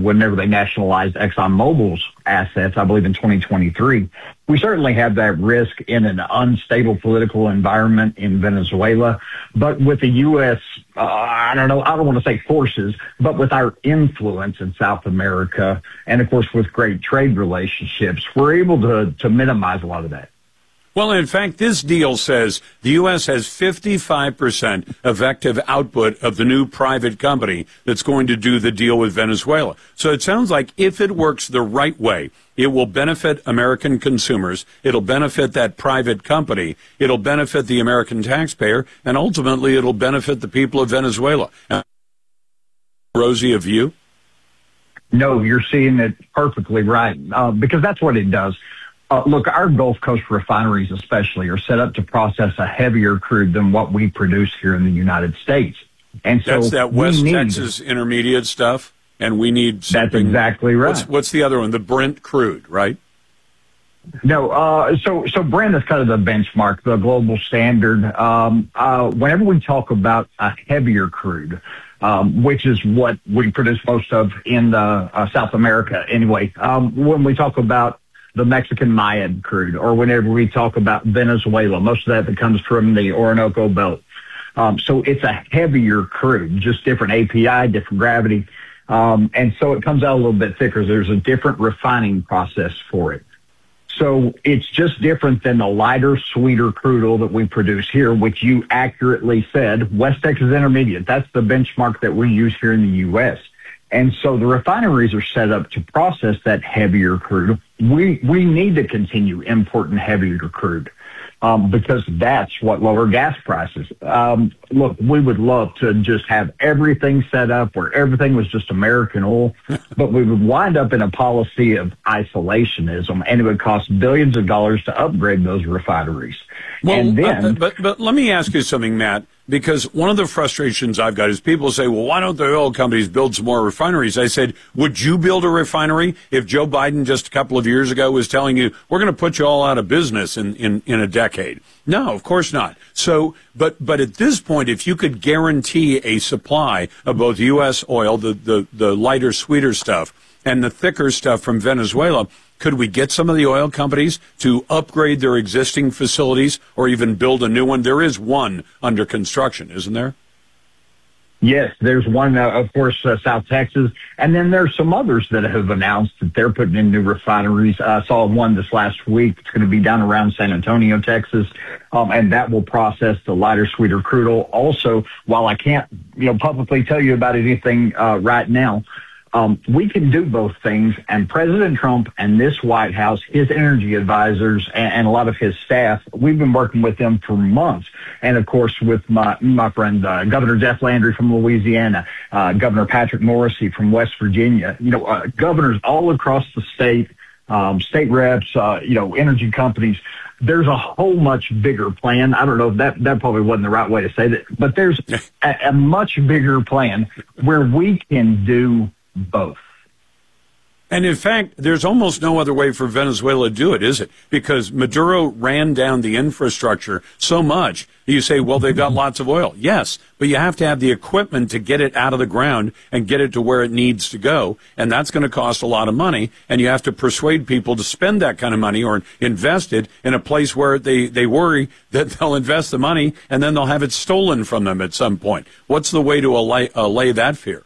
whenever they nationalized ExxonMobil's assets, I believe in 2023. We certainly have that risk in an unstable political environment in Venezuela. But with the U.S., I don't want to say forces, but with our influence in South America, and of course with great trade relationships, we're able to minimize a lot of that. Well, in fact, this deal says the U.S. has 55% effective output of the new private company that's going to do the deal with Venezuela. So it sounds like if it works the right way, it will benefit American consumers, it'll benefit that private company, it'll benefit the American taxpayer, and ultimately it'll benefit the people of Venezuela. Rosie, of you? No, you're seeing it perfectly right, because that's what it does. Look, our Gulf Coast refineries especially are set up to process a heavier crude than what we produce here in the United States. And so that's that West Texas intermediate stuff, and we need something. That's exactly right. What's the other one? The Brent crude, right? No, so Brent is kind of the benchmark, the global standard. Whenever we talk about a heavier crude, which is what we produce most of in South America anyway, when we talk about the Mexican Mayan crude, or whenever we talk about Venezuela, most of that comes from the Orinoco Belt. So it's a heavier crude, just different API, different gravity. And so it comes out a little bit thicker. There's a different refining process for it. So it's just different than the lighter, sweeter crude oil that we produce here, which you accurately said, West Texas Intermediate. That's the benchmark that we use here in the U.S. And so the refineries are set up to process that heavier crude. We need to continue importing heavier crude because that's what lower gas prices. Look, we would love to just have everything set up where everything was just American oil, but we would wind up in a policy of isolationism, and it would cost billions of dollars to upgrade those refineries. Well, and then, but let me ask you something, Matt, because one of the frustrations I've got is people say, well, why don't the oil companies build some more refineries? I said, would you build a refinery if Joe Biden just a couple of years ago was telling you, we're going to put you all out of business in a decade? No, of course not. So, but at this point, if you could guarantee a supply of both U.S. oil, the lighter, sweeter stuff, and the thicker stuff from Venezuela, could we get some of the oil companies to upgrade their existing facilities or even build a new one? There is one under construction, isn't there? Yes, there's one, of course, South Texas. And then there's some others that have announced that they're putting in new refineries. I saw one this last week. It's going to be down around San Antonio, Texas. And that will process the lighter, sweeter crude oil. Also, while I can't, publicly tell you about anything right now, we can do both things, and President Trump and this White House, his energy advisors, and a lot of his staff, we've been working with them for months. And, of course, with my friend Governor Jeff Landry from Louisiana, Governor Patrick Morrisey from West Virginia, governors all across the state, state reps, energy companies. There's a whole much bigger plan. I don't know if that probably wasn't the right way to say that, but there's a much bigger plan where we can do both. And in fact, there's almost no other way for Venezuela to do it, is it? Because Maduro ran down the infrastructure so much. You say, well, they've got lots of oil. Yes, but you have to have the equipment to get it out of the ground and get it to where it needs to go. And that's going to cost a lot of money. And you have to persuade people to spend that kind of money or invest it in a place where they worry that they'll invest the money and then they'll have it stolen from them at some point. What's the way to allay that fear?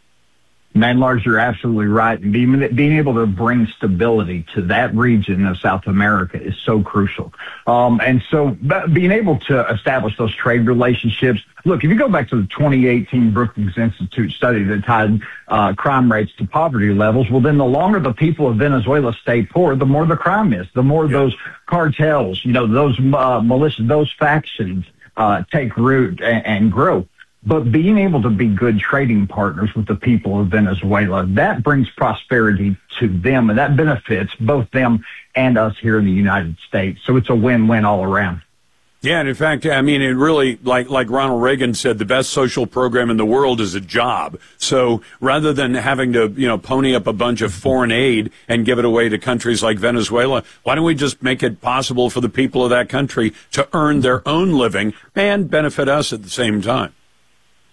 Man, Lars, you're absolutely right. And being able to bring stability to that region of South America is so crucial. And so being able to establish those trade relationships. Look, if you go back to the 2018 Brookings Institute study that tied crime rates to poverty levels, well, then the longer the people of Venezuela stay poor, the more the crime is, the more those cartels, those militias, those factions take root and grow. But being able to be good trading partners with the people of Venezuela, that brings prosperity to them, and that benefits both them and us here in the United States. So it's a win-win all around. Yeah, and in fact, I mean, it really, like Ronald Reagan said, the best social program in the world is a job. So rather than having to, pony up a bunch of foreign aid and give it away to countries like Venezuela, why don't we just make it possible for the people of that country to earn their own living and benefit us at the same time?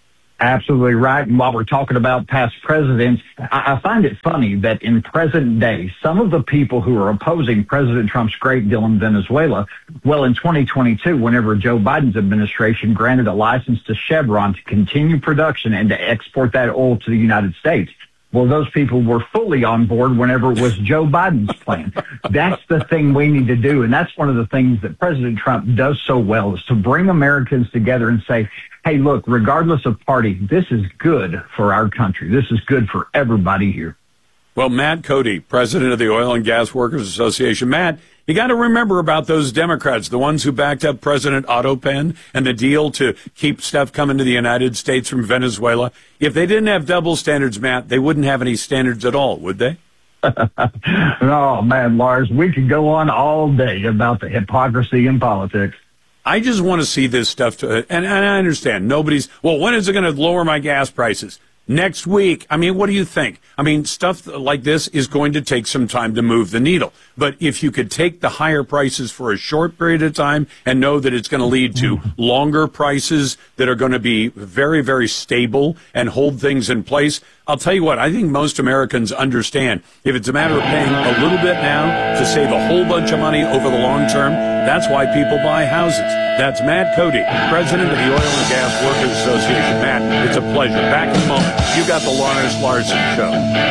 Absolutely right. And while we're talking about past presidents, I find it funny that in present day, some of the people who are opposing President Trump's great deal in Venezuela, well, in 2022, whenever Joe Biden's administration granted a license to Chevron to continue production and to export that oil to the United States, well, those people were fully on board whenever it was Joe Biden's plan. That's the thing we need to do. And that's one of the things that President Trump does so well, is to bring Americans together and say, hey, look, regardless of party, this is good for our country. This is good for everybody here. Well, Matt Cody, president of the Oil and Gas Workers Association. Matt, you got to remember about those Democrats, the ones who backed up President Otto Penn and the deal to keep stuff coming to the United States from Venezuela. If they didn't have double standards, Matt, they wouldn't have any standards at all, would they? Oh, man, Lars, we could go on all day about the hypocrisy in politics. I just want to see this stuff, and I understand well, when is it going to lower my gas prices? Next week. I mean, what do you think? I mean, stuff like this is going to take some time to move the needle. But if you could take the higher prices for a short period of time and know that it's going to lead to longer prices that are going to be very, very stable and hold things in place, I'll tell you what, I think most Americans understand if it's a matter of paying a little bit now to save a whole bunch of money over the long term, that's why people buy houses. That's Matt Cody, president of the Oil and Gas Workers Association. Matt, it's a pleasure. Back in a moment. You got the Lars Larson Show.